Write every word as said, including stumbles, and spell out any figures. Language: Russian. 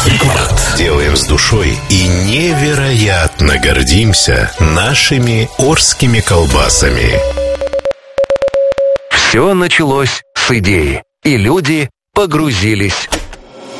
Делаем с душой и невероятно гордимся нашими Орскими колбасами. Все началось с идеи, и люди погрузились